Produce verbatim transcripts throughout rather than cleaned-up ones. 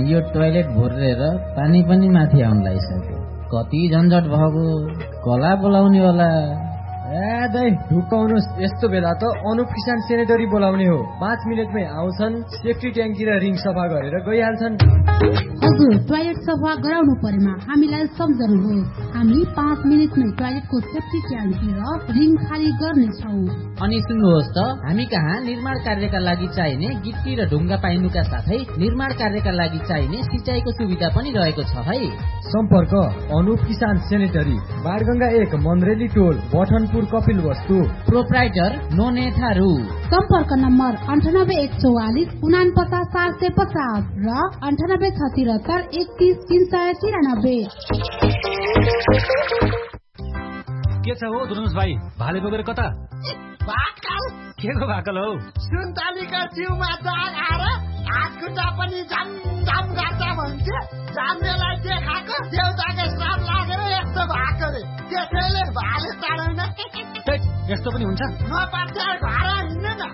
यो टोयलेट भोरेर पानी पनि माथि आउन लागिसक्यो। कति झन्झट भएको, कला बोलाउने होला। ए दाइ ढुकाउनुहोस्, यस्तो बेला त अनुप किसान सेनेटरी बोलाउने हो। पाँच मिनटमै आउँछन्, सेफ्टी ट्याङ्की र रिङ सफा गरेर गइहाल्छन्। हजुर, टोयलेट सफा गराउनु परेमा हामीलाई सम्झनुहोस्। हामी पाँच मिनटमै टोयलेटको सेफ्टी ट्याङ्की र रिङ खाली गर्नेछौँ। अनि सुन्नुहोस् त, हामी कहाँ निर्माण कार्यका लागि चाहिने गिट्टी र ढुङ्गा पाइनुका साथै निर्माण कार्यका लागि चाहिने सिँचाइको सुविधा पनि रहेको छ है। सम्पर्क अनुप किसान सेनेटरी, बारगंगा एक, मन्द्रेली टोल, बठनपुर, कपिल वस्तु। प्रोप्राइटर नोने थारू। सम्पर्क नम्बर अन्ठानब्बे एक चौवालिस उना पचास सात सय पचास र अन्ठानब्बे छ तिहत्तर एकतिस तीन सय तिरानब्बे। के छ हो दुर्नुस भाइ, भाले बोकेर कता? के को भाकल हौ? सुन्तलीका जिउमा दाग आएर हात खुट्टा पनि झम झम गर्छ भन्छ। जान्नेलाई देखाएको देउताको श्राप लागेर यस्तो भएको रे, त्यसैले भाले ताड्दैन। यस्तो पनि हुन्छ? नपर्छ घर हिँड्नु न।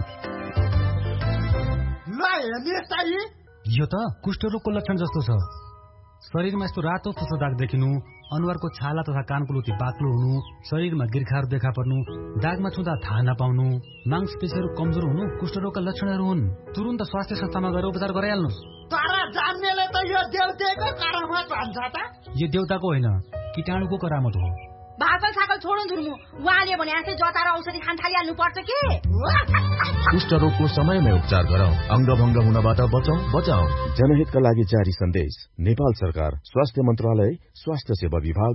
ल हेर्नुहोस् त, यो त कुष्ठरोगको लक्षण जस्तो छ। शरीरमा यस्तो रातो फुसो दाग देखिनु, अनुहारको छाला तथा कानको लुती बाक्लो हुनु, शरीरमा गिर्खाहरू देखा पर्नु, दागमा छुँदा थाहा नपाउनु, मांसपेशीहरू कमजोर हुनु कुष्ठरोगका लक्षणहरू हुन्। तुरुन्त स्वास्थ्य संस्थामा गएर उपचार गराइहाल्नुहोस्। तर जान्नेले त यो देउताको करामत भन्छ त। यो देउताको होइन, कीटाणुको करामत हो। भाकल साकल छोड्नु धुर्मु, उहाँले भने जस्तै जता र औषधि खान थालिहाल्नु पर्छ के? कुष्ठरोगको समयमै उपचार गराउँ, अङ्गभङ्ग हुनबाट बचाउ बचाउ। जनहितका लागि जारी सन्देश, नेपाल सरकार, स्वास्थ्य मन्त्रालय, स्वास्थ्य सेवा विभाग।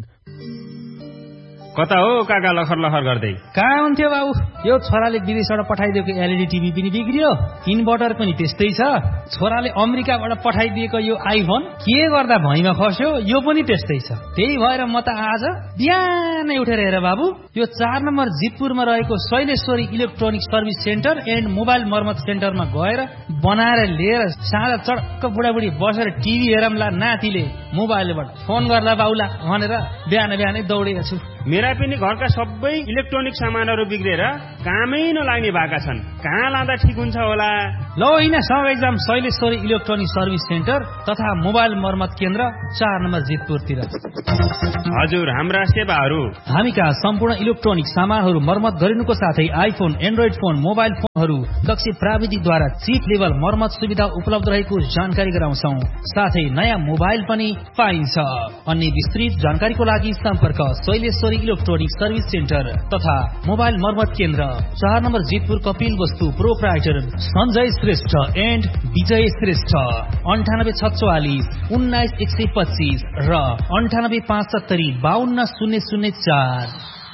कता हो काका लखर लखर गर्दै? कहाँ हुन्थ्यो बाबु, यो छोराले विदेशबाट पठाइदिएको एलइडी टिभी पनि बिग्रियो, इन्भर्टर पनि त्यस्तै छ। छोराले अमेरिकाबाट पठाइदिएको यो आइफोन के गर्दा भैँमा खस्यो, यो पनि त्यस्तै छ। त्यही भएर म त आज बिहानै उठेर हेर बाबु, यो चार नम्बर जितपुरमा रहेको Shaileshwari electronic service centre and mobile मर्मत सेन्टरमा गएर बनाएर लिएर साँझ चड्क बुढाबुढी बसेर टिभी हेरमला नातिले मोबाइलबाट फोन गर्दा बाउला भनेर बिहान बिहानै दौडेको छु। मेरा पनि घरका सबै इलेक्ट्रोनिक सामानहरू बिग्रेर कामै नलाग्ने भएका छन्। कहाँ लाँदा ठिक हुन्छ होला? ल होइन, सबै जाम शैलेश्वरी इलेक्ट्रोनिक सर्भिस सेन्टर तथा मोबाइल मर्मत केन्द्र चार नम्बर जितपुरतिर। हजुर, हाम्रा सेवाहरू हामी कहाँ सम्पूर्ण इलेक्ट्रोनिक सामानहरू मर्मत गरिनुको साथै आइफोन, एन्ड्रोइड फोन, मोबाइल फोनहरू दक्ष प्राविधिकद्वारा चिप लेभल मर्मत सुविधा उपलब्ध रहेको जानकारी गराउँछौ। साथै नयाँ मोबाइल पनि पाइन्छ। अन्य विस्तृत जानकारीको लागि सम्पर्क शैलेश्वरी इलेक्ट्रोनिक सर्भिस सेन्टर तथा मोबाइल मर्मत केन्द्र चार नम्बर जितपुर, कपिल वस्तु। प्रोप्राइटर सञ्जय श्रेष्ठ एन्ड विजय श्रेष्ठ। अन्ठानब्बे छ चौवालिस उन्नाइस एक सय पच्चिस र अन्ठानब्बे पाँच सत्तरी बाहन्न शून्य शून्य चार।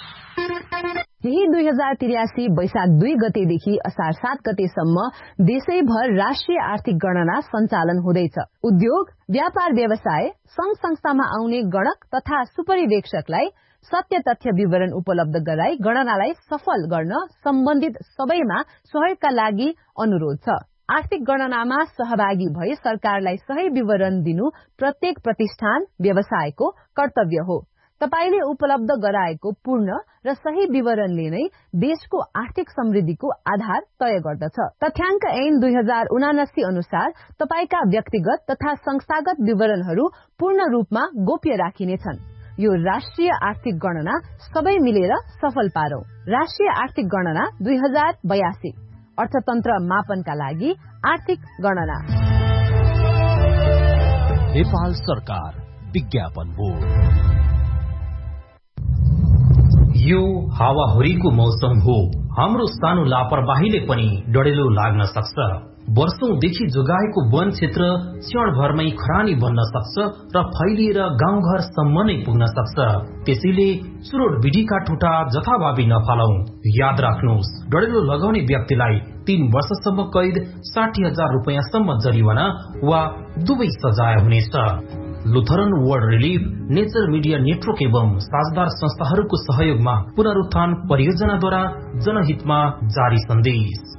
यही दुई हजार त्रियासी वैशाख दुई गतेदेखि असार सात गतेसम्म देशैभर राष्ट्रिय आर्थिक गणना सञ्चालन हुँदैछ। उद्योग, व्यापार व्यवसाय, संघ संस्थामा आउने गणक तथा सुपरिवेक्षकलाई सत्य तथ्य विवरण उपलब्ध गराई गणनालाई सफल गर्न सम्बन्धित सबैमा सहयोगका लागि अनुरोध छ। आर्थिक गणनामा सहभागी भई सरकारलाई सही विवरण दिनु प्रत्येक प्रतिष्ठान, व्यवसायको कर्तव्य हो। तपाईले उपलब्ध गराएको पूर्ण र सही विवरणले नै देशको आर्थिक समृद्धिको आधार तय गर्दछ। तथ्याङ्क ऐन दुई हजार उनासी अनुसार तपाईका व्यक्तिगत तथा संस्थागत विवरणहरू पूर्ण रूपमा गोप्य राखिनेछन्। यो राष्ट्रिय आर्थिक गणना सबै मिलेर सफल पारौं। राष्ट्रिय आर्थिक गणना दुई हजार बयासी, अर्थतन्त्र मापनका लागि आर्थिक गणना। नेपाल सरकार, विज्ञापन बोर्ड। यो हावाहुरीको मौसम हो। हाम्रो सानो लापरवाहीले पनि डढेलो लाग्न सक्छ। वर्षौंदेखि जोगाएको वन क्षेत्र क्षणभरमै खरानी बन्न सक्छ र फैलिएर गाउँघरसम्म नै पुग्न सक्छ। त्यसैले चुरोट विधिका ठुटा जथाभावी नफालौं। याद राख्नुहोस्, डढेलो लगाउने व्यक्तिलाई तीन वर्षसम्म कैद, साठी हजार रूपियाँसम्म जरिवाना वा दुवै सजाय हुनेछ। Lutheran world relief, nature media network एवं साझेदार संस्थाहरूको सहयोगमा पुनरुत्थान परियोजनाद्वारा जनहितमा जारी सन्देश।